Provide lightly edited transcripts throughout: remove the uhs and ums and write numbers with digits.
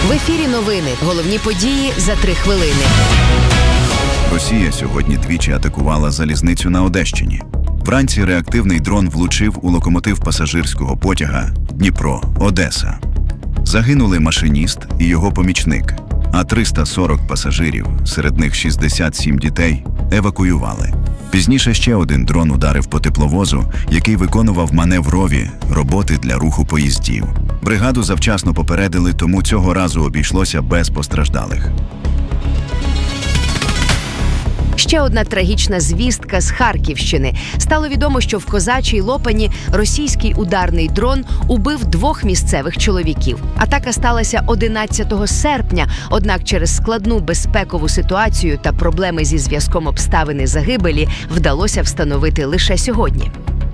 В ефірі новини. Головні події за 3 хвилини. Росія сьогодні двічі атакувала залізницю на Одещині. Вранці реактивний дрон влучив у локомотив пасажирського потяга Дніпро-Одеса. Загинули машиніст і його помічник, а 340 пасажирів, серед них 67 дітей, евакуювали. Пізніше ще один дрон ударив по тепловозу, який виконував маневрові роботи для руху поїздів. Бригаду завчасно попередили, тому цього разу обійшлося без постраждалих. Ще одна трагічна звістка з Харківщини. Стало відомо, що в Козачій Лопані російський ударний дрон убив 2 місцевих чоловіків. Атака сталася 11 серпня, однак через складну безпекову ситуацію та проблеми зі зв'язком обставини загибелі вдалося встановити лише сьогодні.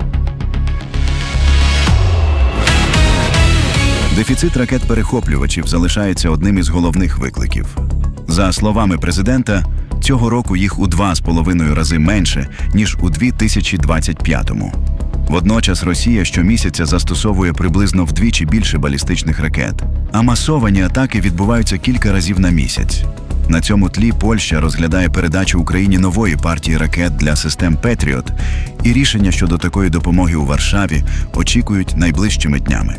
Дефіцит ракет-перехоплювачів залишається одним із головних викликів. За словами президента, цього року їх у 2,5 рази менше, ніж у 2025-му. Водночас Росія щомісяця застосовує приблизно вдвічі більше балістичних ракет, а масовані атаки відбуваються кілька разів на місяць. На цьому тлі Польща розглядає передачу Україні нової партії ракет для систем «Петріот», і рішення щодо такої допомоги у Варшаві очікують найближчими днями.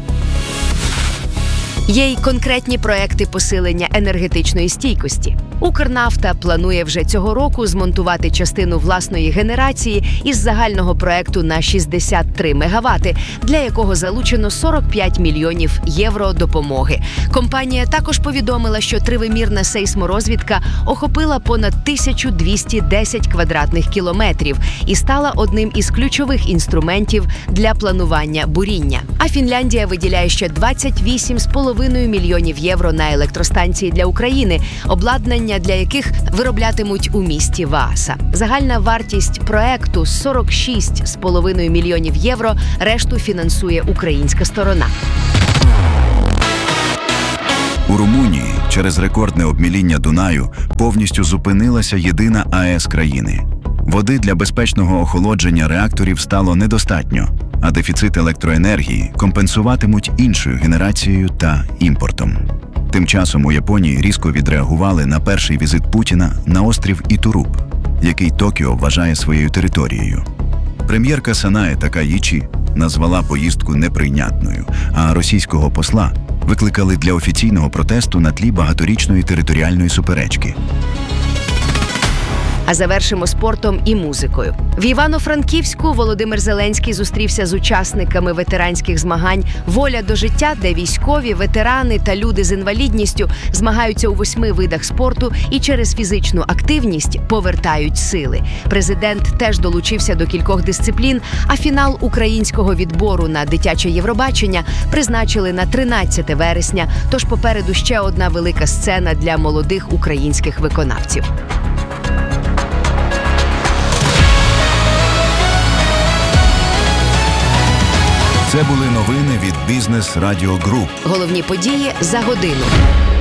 Є й конкретні проекти посилення енергетичної стійкості. «Укрнафта» планує вже цього року змонтувати частину власної генерації із загального проекту на 63 мегавати, для якого залучено 45 мільйонів євро допомоги. Компанія також повідомила, що тривимірна сейсморозвідка охопила понад 1210 квадратних кілометрів і стала одним із ключових інструментів для планування буріння. А Фінляндія виділяє ще 28,5 мільйонів євро на електростанції для України, обладнання для яких вироблятимуть у місті Вааса. Загальна вартість проекту – 46,5 мільйонів євро, решту фінансує українська сторона. У Румунії через рекордне обміління Дунаю повністю зупинилася єдина АЕС країни. Води для безпечного охолодження реакторів стало недостатньо, а дефіцит електроенергії компенсуватимуть іншою генерацією та імпортом. Тим часом у Японії різко відреагували на перший візит Путіна на острів Ітуруб, який Токіо вважає своєю територією. Прем'єрка Санае Такаїчі назвала поїздку неприйнятною, а російського посла викликали для офіційного протесту на тлі багаторічної територіальної суперечки. А завершимо спортом і музикою. В Івано-Франківську Володимир Зеленський зустрівся з учасниками ветеранських змагань «Воля до життя», де військові, ветерани та люди з інвалідністю змагаються у 8 видах спорту і через фізичну активність повертають сили. Президент теж долучився до кількох дисциплін, а фінал українського відбору на дитяче Євробачення призначили на 13 вересня, тож попереду ще одна велика сцена для молодих українських виконавців. Це були новини від Бізнес Радіо Груп. Головні події за годину.